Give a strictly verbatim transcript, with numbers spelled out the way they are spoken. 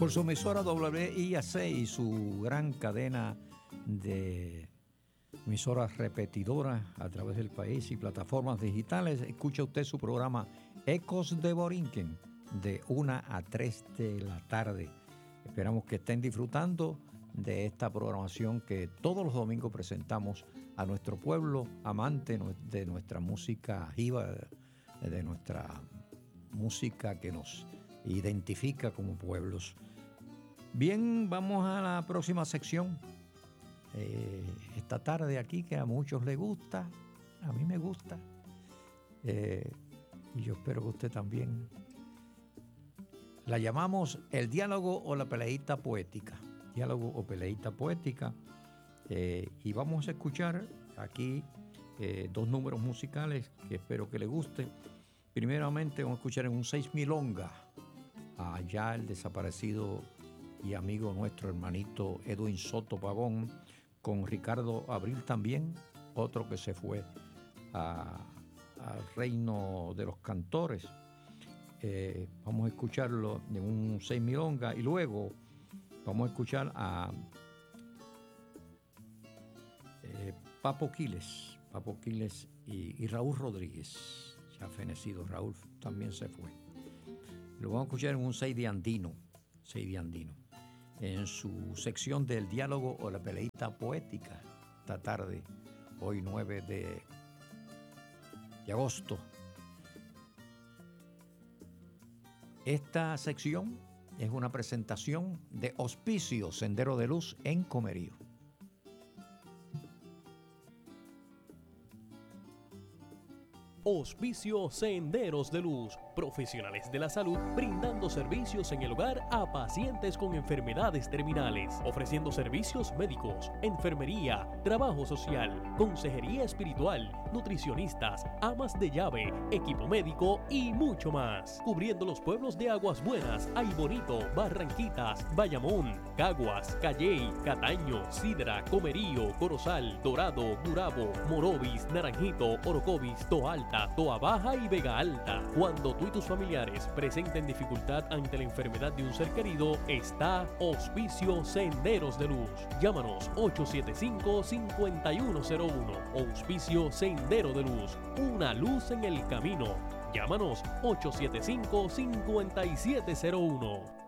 Por su emisora W I A C y su gran cadena de emisoras repetidoras a través del país y plataformas digitales, escucha usted su programa Ecos de Borinquen de una a tres de la tarde. Esperamos que estén disfrutando de esta programación que todos los domingos presentamos a nuestro pueblo amante de nuestra música jiba, de nuestra música que nos identifica como pueblos. Bien, vamos a la próxima sección. Eh, esta tarde aquí, que a muchos les gusta, a mí me gusta, eh, y yo espero que usted también. La llamamos el diálogo o la peleita poética. Diálogo o peleita poética. Eh, y vamos a escuchar aquí eh, dos números musicales que espero que les gusten. Primeramente vamos a escuchar en un seis milonga allá el desaparecido y amigo nuestro hermanito Edwin Soto Pavón, con Ricardo Abril también, otro que se fue a, al reino de los cantores. Eh, vamos a escucharlo en un seis milonga y luego vamos a escuchar a eh, Papo Quiles, Papo Quiles y, y Raúl Rodríguez, ya fenecido. Raúl también se fue. Lo vamos a escuchar en un seis de andino, seis de andino, en su sección del diálogo o la peleita poética, esta tarde, hoy nueve de, de agosto. Esta sección es una presentación de Hospicio Sendero de Luz en Comerío. Hospicio Senderos de Luz, profesionales de la salud brindando servicios en el hogar a pacientes con enfermedades terminales, ofreciendo servicios médicos, enfermería, trabajo social, consejería espiritual, nutricionistas, amas de llave, equipo médico y mucho más, cubriendo los pueblos de Aguas Buenas, Aybonito, Barranquitas, Bayamón, Caguas, Calley, Cataño, Sidra, Comerío, Corozal, Dorado, Gurabo, Morovis, Naranjito, Orocovis, Toalta, Toa Baja y Vega Alta. Cuando tú y tus familiares presenten dificultad ante la enfermedad de un ser querido, está Hospicio Senderos de Luz. Llámanos ocho siete cinco, cinco uno cero uno. Hospicio Sendero de Luz, una luz en el camino. Llámanos ocho siete cinco, cinco siete cero uno.